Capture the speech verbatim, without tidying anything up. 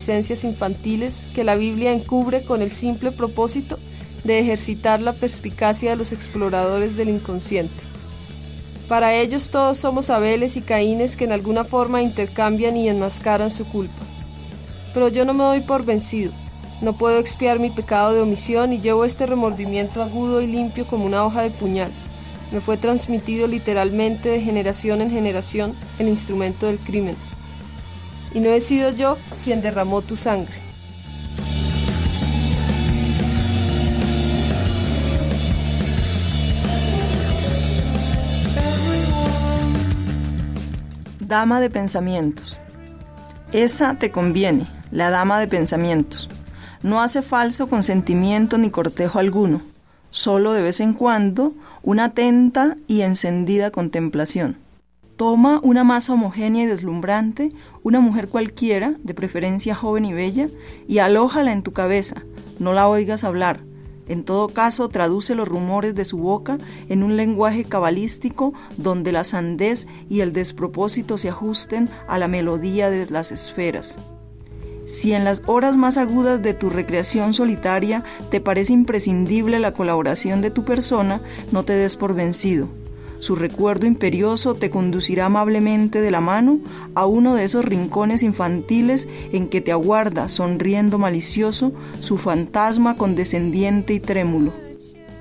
reminiscencias infantiles que la Biblia encubre con el simple propósito de ejercitar la perspicacia de los exploradores del inconsciente. Para ellos todos somos Abeles y Caínes que en alguna forma intercambian y enmascaran su culpa. Pero yo no me doy por vencido, no puedo expiar mi pecado de omisión y llevo este remordimiento agudo y limpio como una hoja de puñal. Me fue transmitido literalmente de generación en generación el instrumento del crimen. Y no he sido yo quien derramó tu sangre. Dama de pensamientos. Esa te conviene, la dama de pensamientos. No hace falso consentimiento ni cortejo alguno, solo de vez en cuando una atenta y encendida contemplación. Toma una masa homogénea y deslumbrante, una mujer cualquiera, de preferencia joven y bella, y alójala en tu cabeza, no la oigas hablar. En todo caso, traduce los rumores de su boca en un lenguaje cabalístico donde la sandez y el despropósito se ajusten a la melodía de las esferas. Si en las horas más agudas de tu recreación solitaria te parece imprescindible la colaboración de tu persona, no te des por vencido. Su recuerdo imperioso te conducirá amablemente de la mano a uno de esos rincones infantiles en que te aguarda, sonriendo malicioso, su fantasma condescendiente y trémulo.